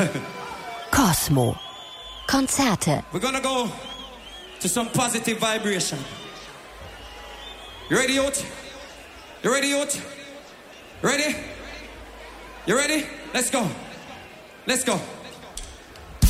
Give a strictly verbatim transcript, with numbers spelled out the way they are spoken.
Cosmo. Konzerte. We're gonna go to some positive vibration. You ready, youth? You ready, youth? Ready? You ready? Let's go. Let's go.